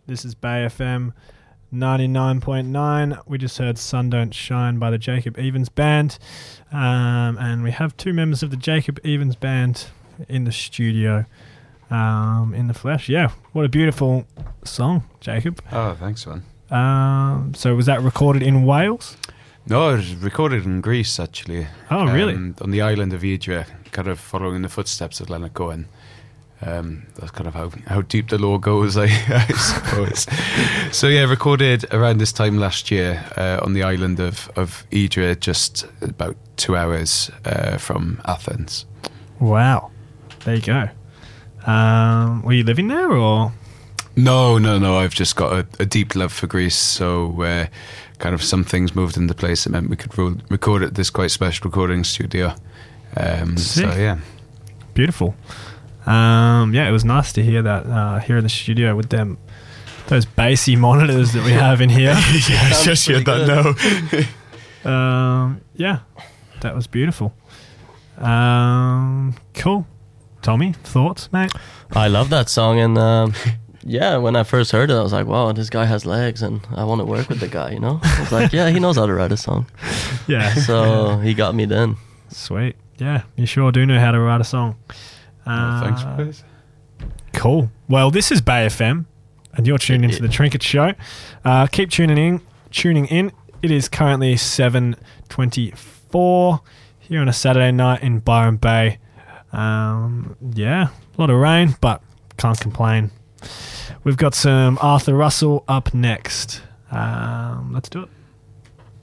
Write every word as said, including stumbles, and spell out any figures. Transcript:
This is Bay F M ninety-nine point nine. We just heard Sun Don't Shine by the Jacob Evans Band. Um, and we have two members of the Jacob Evans Band in the studio, um, in the flesh. Yeah, what a beautiful song, Jacob. Oh, thanks, man. Um, so was that recorded in Wales? No, it was recorded in Greece, actually. Oh, really? Um, on the island of Idra, kind of following in the footsteps of Leonard Cohen. Um, that's kind of how, how deep the lore goes, I, I suppose. So yeah, recorded around this time last year uh, on the island of, of Idra, just about two hours uh, from Athens. Wow. There you go. Um, were you living there, or...? No, no, no. I've just got a, a deep love for Greece, so uh, kind of some things moved into place that meant we could ro- record at this quite special recording studio. Um, so yeah, beautiful. Um, yeah, it was nice to hear that uh, here in the studio with them, those bassy monitors that we have in here. Yeah, just heard that now. um, yeah, that was beautiful. Um, cool. Tommy, thoughts, mate? I love that song, and um, yeah, when I first heard it, I was like, wow, this guy has legs, and I want to work with the guy, you know? I was like, yeah, he knows how to write a song. Yeah. So he got me then. Sweet. Yeah, you sure do know how to write a song. Uh, well, thanks, boys. Cool. Well, this is Bay F M, and you're tuned into the Trinket Show. Uh, keep tuning in. Tuning in. It is currently seven twenty-four here on a Saturday night in Byron Bay. Um, yeah, a lot of rain, but can't complain. We've got some Arthur Russell up next. Um, let's do it.